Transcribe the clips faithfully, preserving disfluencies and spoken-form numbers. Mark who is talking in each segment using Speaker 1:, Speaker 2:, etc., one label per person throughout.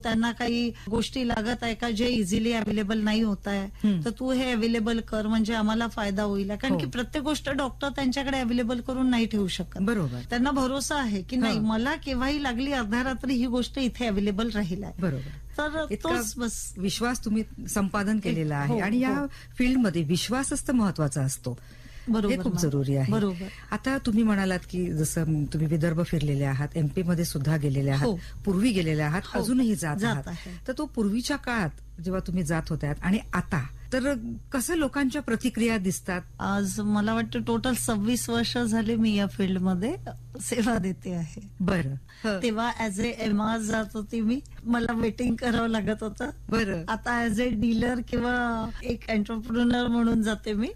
Speaker 1: त्यांना काही गोष्टी लागत आहे का जे इझिली अवेलेबल नाही होत आहे, तर तू हे अवेलेबल कर म्हणजे आम्हाला फायदा होईल. कारण की प्रत्येक गोष्ट डॉक्टर त्यांच्याकडे अवेलेबल करून नाही ठेवू शकत.
Speaker 2: बरोबर.
Speaker 1: त्यांना भरोसा आहे की नाही मला केव्हाही लागली अर्ध्या रात्री ही गोष्ट इथे अवेलेबल राहील आहे.
Speaker 2: बरोबर.
Speaker 1: तर तोच बस
Speaker 2: विश्वास तुम्ही संपादन केलेला आहे. आणि या फील्डमध्ये विश्वासच तर महत्वाचा असतो. हे खूप जरुरी आहे.
Speaker 1: बरोबर.
Speaker 2: आता तुम्ही म्हणालात की जसं तुम्ही विदर्भ फिरलेले आहात, एमपी मध्ये सुद्धा गेलेले आहात, पूर्वी गेलेले आहात, अजूनही जात आहात. तर तो पूर्वीच्या काळात जेव्हा तुम्ही जात होत्यात आणि आता तर कसं लोकांच्या प्रतिक्रिया दिसतात?
Speaker 1: आज मला वाटतं टोटल सव्वीस वर्ष झाले मी या फील्डमध्ये सेवा देते आहे.
Speaker 2: बरं.
Speaker 1: तेव्हा ऍज ए एम आर जात होती मी, मला वेटिंग करावं लागत होतं.
Speaker 2: बरं.
Speaker 1: आता ऍज ए डीलर किंवा एक एंटरप्रेन्योर म्हणून जाते मी,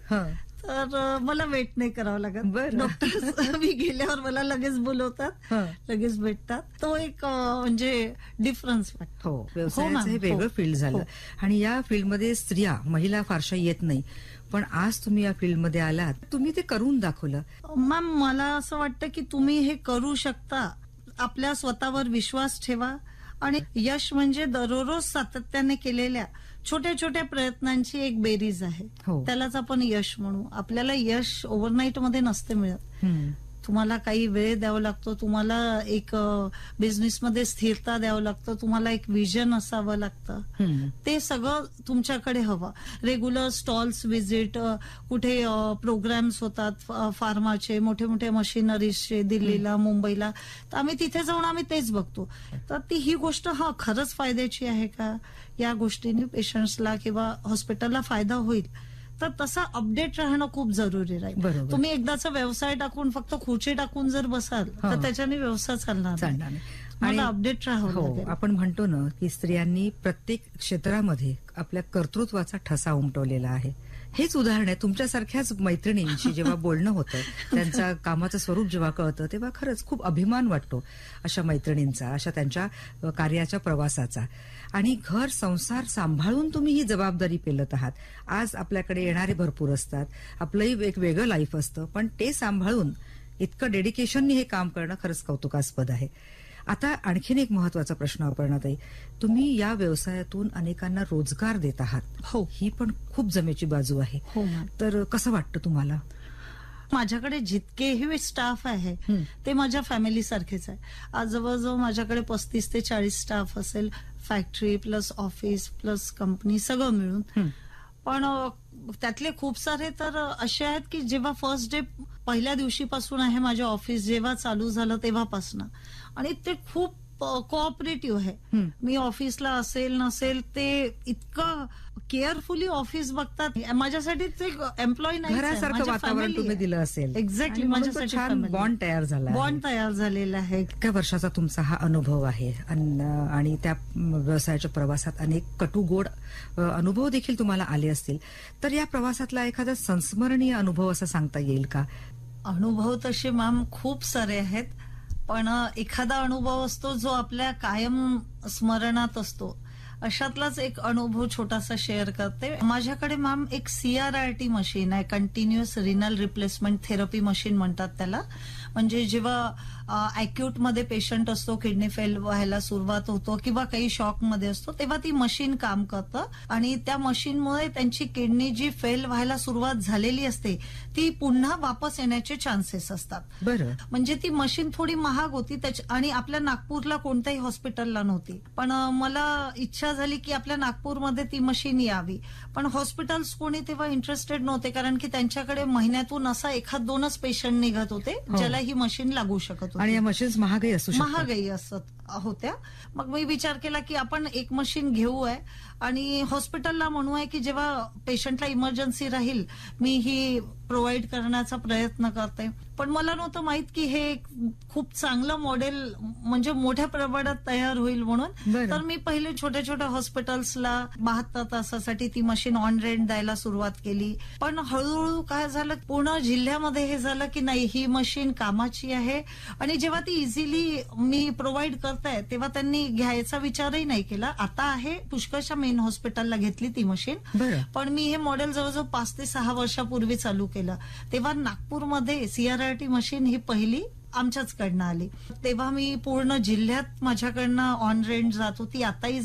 Speaker 1: तर मला वेट नाही करावं लागत. डॉक्टर मी गेल्यावर मला लगेच बोलवतात, लगेच भेटतात. तो एक म्हणजे डिफरन्स वाटतो.
Speaker 2: हो, व्यवसायाचं हे वेगळं फील्ड झालं. आणि या फील्डमध्ये स्त्रिया महिला फारशा येत नाही, पण आज तुम्ही या फील्डमध्ये आलात, तुम्ही ते करून दाखवलं.
Speaker 1: मॅम मला असं वाटतं की तुम्ही हे करू शकता. आपल्या स्वतःवर विश्वास ठेवा आणि यश म्हणजे दररोज सातत्याने केलेल्या छोट्या छोट्या प्रयत्नांची एक बेरीज आहे. त्यालाच आपण यश म्हणू. आपल्याला यश ओव्हरनाईट मध्ये नसते मिळत. तुम्हाला काही वेळ द्यावा लागतो, तुम्हाला एक बिझनेसमध्ये स्थिरता द्यावं लागतं, तुम्हाला एक विजन असावं लागतं. ते सगळं तुमच्याकडे हवं. रेग्युलर स्टॉल्स व्हिजिट, कुठे प्रोग्राम्स होतात फार्माचे, मोठे मोठे मशिनरीजचे दिल्लीला, मुंबईला, तर आम्ही तिथे जाऊन आम्ही तेच बघतो. तर ती ही गोष्ट हा खरंच फायद्याची आहे का, या गोष्टीने पेशंट्सला किंवा हॉस्पिटलला फायदा होईल, तर तसा अपडेट राहणं खूप जरुरी राहील. तुम्ही एकदाचा व्यवसाय टाकून फक्त खुर्ची टाकून जर बसाल तर त्याच्याने व्यवसाय चालणार नाही. आणि अपडेट राहावं.
Speaker 2: आपण म्हणतो ना की स्त्रियांनी प्रत्येक क्षेत्रामध्ये आपल्या कर्तृत्वाचा ठसा उमटवलेला आहे. हेच उदाहरण आहे. तुमच्यासारख्याच मैत्रिणींशी जेव्हा बोलणं होतं, त्यांचं कामाचं स्वरूप जेव्हा कळतं, तेव्हा खरंच खूप अभिमान वाटतो अशा मैत्रिणींचा, अशा त्यांच्या कार्याच्या प्रवासाचा. आणि घर संसार सांभाळून तुम्ही ही जबाबदारी पेलत आहात. आज आपल्याकडे येणारे भरपूर असतात, आपलंही एक वेगळं लाईफ असतं, पण ते सांभाळून इतकं डेडिकेशननी हे काम करणं खरंच कौतुकास्पद आहे. आता आणखीन एक महत्वाचा प्रश्न अपर्णाताई, तुम्ही या व्यवसायातून अनेकांना रोजगार देत आहात.
Speaker 1: हो,
Speaker 2: ही पण खूप जमेची बाजू आहे.
Speaker 1: हो.
Speaker 2: तर कसं वाटतं तुम्हाला?
Speaker 1: माझ्याकडे जितकेही स्टाफ आहे ते माझ्या फॅमिली सारखेच आहे. आज जवळजवळ माझ्याकडे पस्तीस ते चाळीस स्टाफ असेल, factory plus office plus company सगळं मिळून. पण त्यातले खूप सारे तर असे आहेत की जेव्हा फर्स्ट डे पहिल्या दिवशीपासून आहे माझे ऑफिस, जेव्हा चालू झालं तेव्हापासून, आणि ते खूप कोऑपरेटिव्ह आहे. मी ऑफिसला असेल नसेल ते इतकं केअरफुली ऑफिस बघतात. माझ्यासाठी ते एम्प्लॉई नाही,
Speaker 2: घरासारखं वातावरण तुम्ही दिलं असेल.
Speaker 1: एक्झॅक्टली. माझ्यासाठी
Speaker 2: छान बॉन्ड तयार झाला,
Speaker 1: बॉन्ड तयार झालेला आहे.
Speaker 2: इतक्या वर्षाचा तुमचा हा अनुभव आहे आणि त्या व्यवसायाच्या प्रवासात अनेक कटुगोड अनुभव देखील तुम्हाला आले असतील. तर या प्रवासातला एखादा संस्मरणीय अनुभव असा सांगता येईल का?
Speaker 1: अनुभव तसे मॅम खूप सारे आहेत, पण एखादा अनुभव असतो जो आपल्या कायम स्मरणात असतो. अशातलाच एक अनुभव छोटासा शेअर करते. माझ्याकडे मॅम एक सीआरआरटी मशीन आहे, continuous renal replacement therapy machine म्हणतात त्याला. म्हणजे जेव्हा अॅक्यूट मध्ये पेशंट असतो, किडनी फेल व्हायला सुरुवात होतो किंवा काही शॉक मध्ये असतो, तेव्हा ती मशीन काम करतं. आणि त्या मशीनमुळे त्यांची किडनी जी फेल व्हायला सुरुवात झालेली असते ती पुन्हा वापस येण्याचे चान्सेस असतात.
Speaker 2: बरं.
Speaker 1: म्हणजे ती मशीन थोडी महाग होती आणि आपल्या नागपूरला कोणत्याही हॉस्पिटलला नव्हती. पण मला इच्छा झाली की आपल्या नागपूरमध्ये ती मशीन यावी. पण हॉस्पिटल्स कोणी तेव्हा इंटरेस्टेड नव्हते, कारण की त्यांच्याकडे महिन्यातून असा एखाद दोनच पेशंट निघत होते ज्याला ही मशीन लागू शकत होती.
Speaker 2: आणि या मशीन्स महागही असू शकतात.
Speaker 1: महागही असत होत्या. मग मी विचार केला की आपण एक मशीन घेऊ आहे आणि हॉस्पिटलला म्हणू आहे की जेव्हा पेशंटला इमर्जन्सी राहील मी ही प्रोव्हाइड करण्याचा प्रयत्न करते. पण मला नव्हतं माहित की हे खूप चांगलं मॉडेल म्हणजे मोठ्या प्रमाणात तयार होईल म्हणून. तर मी पहिले छोट्या छोट्या हॉस्पिटल्सला बहात्तर तासासाठी ती मशीन ऑन रेंट द्यायला सुरुवात केली. पण हळूहळू काय झालं, पूर्ण जिल्ह्यामध्ये हे झालं की नाही ही मशीन कामाची आहे. आणि जेव्हा ती इझिली मी प्रोव्हाइड करताय तेव्हा त्यांनी घ्यायचा विचारही नाही केला. आता आहे पुष्कळशा मेन हॉस्पिटलला घेतली ती मशीन. पण मी हे मॉडेल जवळजवळ पाच ते सहा वर्षापूर्वी चालू केलं. तेव्हा नागपूरमध्ये सीआरआरटी मशीन ही पहिली आमच्याचकडनं आली. तेव्हा मी पूर्ण जिल्ह्यात माझ्याकडनं ऑन रेंट जात होती. आताही